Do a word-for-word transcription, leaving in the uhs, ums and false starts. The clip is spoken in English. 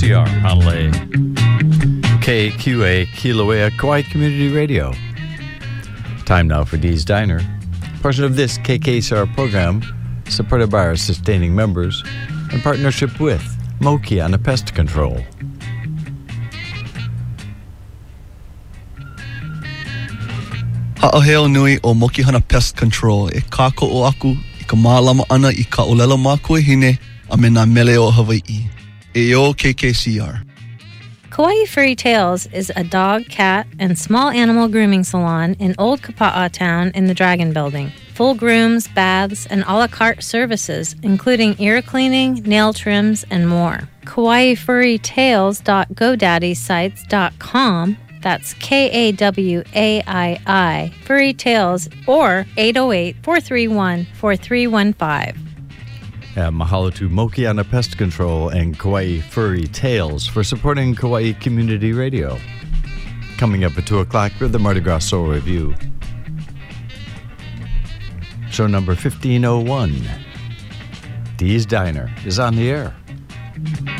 C R, Honolulu, K Q A, Kilauea, Kauai Community Radio. Time now for Dee's Diner. Portion of this K K C R program supported by our sustaining members in partnership with Mokiana Pest Control. Ha'aheo nui o Mokiana Pest Control e kāko'o aku i ka mālama ana i ka olelo mākua hine a me nā mele o Hawaii. E o K K C R. Kauai Furry Tales is a dog, cat, and small animal grooming salon in Old Kapa'a Town in the Dragon Building. Full grooms, baths, and a la carte services, including ear cleaning, nail trims, and more. Kauai Furry Tales dot godaddy sites dot com. That's K A W A I I, Furry Tales, or eight oh eight, four three one, four three one five. Uh, mahalo to Mokiana Pest Control and Kauai Furry Tales for supporting Kauai Community Radio. Coming up at two o'clock with the Mardi Gras Soul Review. Show number fifteen oh one. Dee's Diner is on the air.